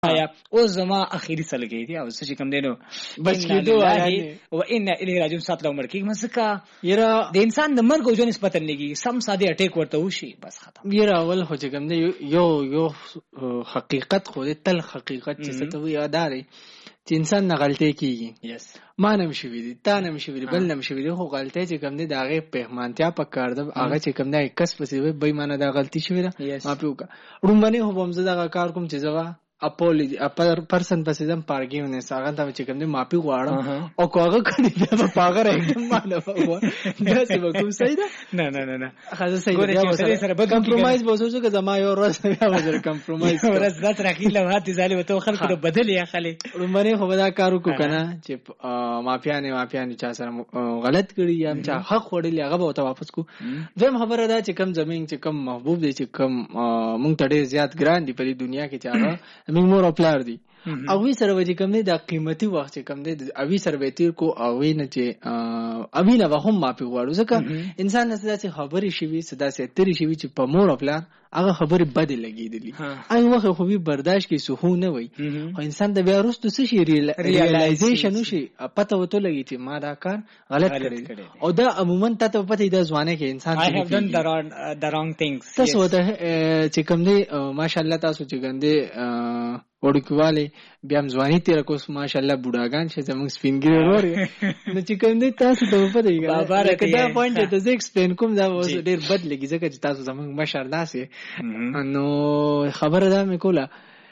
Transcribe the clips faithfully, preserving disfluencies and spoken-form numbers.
یا او زما اخیری سلګي دي او څه کوم دینو بس کېدو او ان الی راجم سات لو مرکی مسکا یرا د انسان د مرګ او ژوند نسبت لګي سم ساده اٹیک ورته وشي بس ختم. یرا اول خو چې کوم دی یو یو حقیقت خو د تل حقیقت چې څه ته یاداري چې انسان نه غلطي کیږي. یس ما نه مشي ویدي تا نه مشي ویدي بل نه مشي ویدي خو غلطي چې کوم دی دا هغه پهمانتیا پکار ده هغه چې کوم دی کس پسې به ایمانه دا غلطي شوی ده ما پیوکا رومبني هو بمزه دا کار کوم چې زوا اپولوجی اپر پرسن پسې دم پارګیونه ساغه ته چې کوم دی ماپی غواړم او کوغه کړي بیا په پاګر एकदम مانه وو دا څه وکم صحیح ده نه نه نه نه خاصه صحیح ده سره به کمپرمایز بوسو که زما یو ورځ بیا وزر کمپرمایز ورځ دا ترخی له هات ځاله وته خلکو ته بدل یا خلک رومبني خو دا کارو کو کنه چې مافیانه مافیانه چا سره غلط کړي یا چا حق وړي هغه به ته واپس کو زم خبره ده چې کم زمين چې کم محبوب دي چې کم مونږ ته ډیر زیات ګران دي په دنیا کې چې موږ مور او پلار دي او وی سره وځي کوم نه د قیمتي وخت کوم دی او وی سره به تیر کو او وی نه چې او وی نه هم ما په غواړو ځکه انسان نه ستاسو خبرې شي وي ستاسو تری شي وي چې په مور او پلار هغه خبرې بد لګیدلی اي وخت خو به برداشت کې سهو نه وي او انسان د بیا وروسته څه شي ریالایزیشن وشي پته وته لګی چې ما دا کار غلط کړی او دا عموما ته پته د ځوانه کې انسان I have done the wrong, uh, the wrong things تاسو ته چې کوم دی ماشاءالله تاسو چې ګنده وړکواله بیا هم ځواني تیر کوس ماشاءالله بوډاګان چې زموږ سپینګری وروړي نو چې کوم دی تاسو ته پته دی دا پوینټ ته زه ایکسپلین کوم دا ډیر بد لګی ځکه چې تاسو زموږ مشر داسې نو خبره ده مې کوله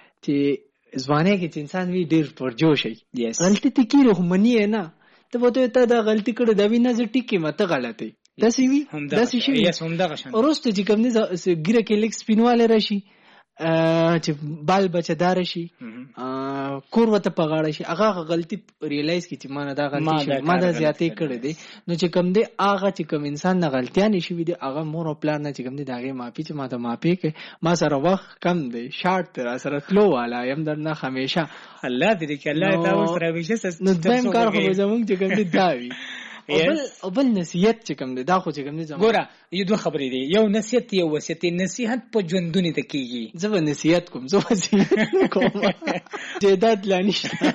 چې ځواني کې چې انسان وی ډیر پرجوش شي غلطي تکیره هم منی نه ته وته ته دا غلطي کړې دا وینه ز ټیکې مته غلطي داسې وی داسې شي یس هم دا غشن ورسته چې کوم دی ګیره کې لیک سپینواله راشي چې بال بچدار شي کور وته پغاړی شي هغه غلطي ریلایز کی چې ما نه دا غلطي ما دا زیاتې کړې دي نو چې کوم دی هغه چې کوم انسان نه غلطیاں نشي وي دی هغه مور او پلان نه چې کوم دی داغه مافي چې ما ته مافي کې ما سره وخت کم دی شارټ تر سره تلو والا يم درنه همیشه الله دې کې الله تعالی سره همیشه نو دیم کار خو زمونږ چې کوم دی داوي او بل نصیحت چې کوم دی دا خو چې کوم دی ګوره یو دوه خبرې دي یو نصیحت یو وصیت نصیحت په ژوندونه ته کیږي زه به نصیحت کوم زه وصیت کوم جیدات لانیشته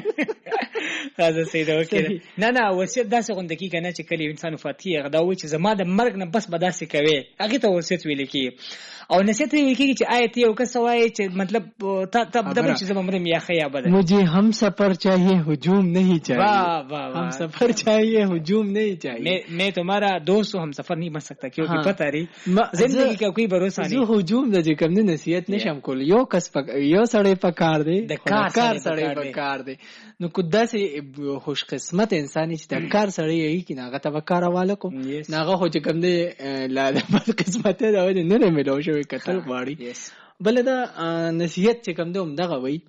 دا سې دا وکړه نه نه وصیت داسې غونډه کې کنه چې کله انسان فاتحه غدا و چې زما د مرګ نه بس بداسې کوي هغه ته وصیت ویل کی او نصیحت ویل کی چې آیت یو کس وایي چې مطلب تا تب دبل چې زما مرم یا خیا بده مجھے ہم سفر چاہیے ہجوم نہیں چاہیے واہ واہ ہم سفر چاہیے ہجوم نہیں چاہیے میں میں تمہارا دوست ہوں ہم سفر نہیں بن سکتا کیونکہ پتہ رہی زندگی کا کوئی بھروسہ نہیں زه هجوم د کوم نه نصیحت نشم کول یو کس پک یو سړی پکار دی د کار سړی پکار دی نو کداسې خوش قسمت انسان چې د کار سړی یې کې ناغه ته وکړواله کو ناغه خو چې کوم دی لا د بد قسمت دا ودی نه نه ملو شوی کتل غواړي بل دا نصیحت چې کوم دی هم دغه وای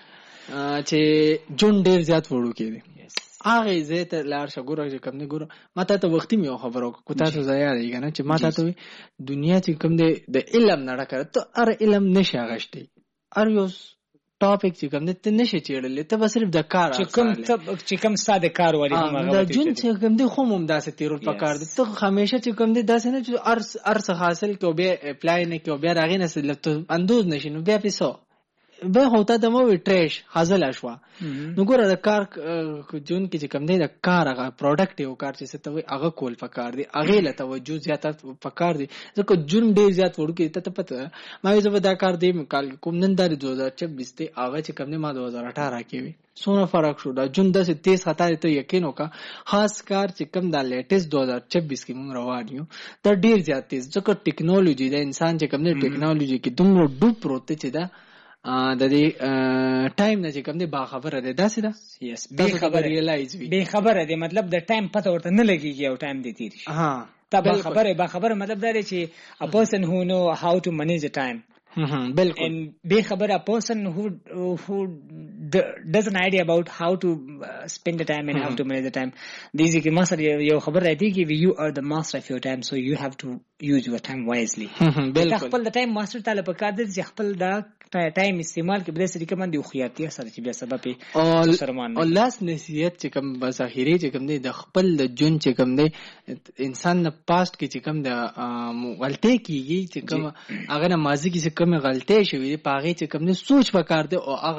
چې جون ډیر زیات وړو کېږي هغه زه ته لار شګوره چې کوم نه ګوره ماته ته وختي مې خبرو کو تاسو ځای دی کنه چې ماته ته دنیا چې کوم دی د علم نه راکړه ته ار علم نشه غشتي ار یو ټاپک چې کوم ته نشه چیرلې ته بس صرف د کار چې کوم چې کوم ساده کار وری هغه د جون چې کوم دی خو مم داسې تیرول پکار دي ته همیشه چې کوم دی داسې نه چې ارس ارس حاصل کو به اپلای نه کو به راغی نه سلته اندوز نشینو بیا پیسو به هوتا د مو ټریش حاصل اشوا نو ګوره د کار جون کې چې کوم دی د کار هغه پروډکټ یو کار چې ته وي هغه کول پکار دی هغه له توجه زیاته پکار دی ځکه جون ډیر زیات وړو کې ته پته ما یو دا کار دی کال کوم نن د دو هزار چوبیس ته هغه چې کوم دی ما دو هزار اٹھارہ کې وي سونه فرق شو دا جون د تیز خطا ته یقین وکا خاص کار چې کوم د لیټیسټ دو هزار چوبیس کې مونږ روان یو دا ډیر زیات تیز ځکه ټیکنالوژي د انسان چې کوم دی ټیکنالوژي کې دومره ډوب پروت چې دا د دې ټایم نه چې کوم دی با خبره ده داسې ده یس به خبره ریلایز وی به خبره ده مطلب د ټایم پته ورته نه لګیږي او ټایم دی تیر شي ها تا با خبره با خبره مطلب دا دی چې a person who know how to manage the time بالکل and به خبره a person who who does an idea about how to uh, spend the time and mm-hmm. how to manage the time. These ki master yo khabar rehti ki you are the master of your time, so you have to use your time wisely. بالکل خپل د ټایم ماستر تعالی په کار دي چې خپل دا ټایم استعمال کې بده سړي کوم دی خو یاتي سره چې بیا سبب او سرمان او لاس نصیحت چې کوم بس اخیری چې کوم دی د خپل د جون چې کوم دی انسان د پاست کې چې کوم د غلطي کیږي چې کوم هغه ماضي کې چې کوم غلطي شوی دی پاغه چې کوم دی سوچ وکړ دی او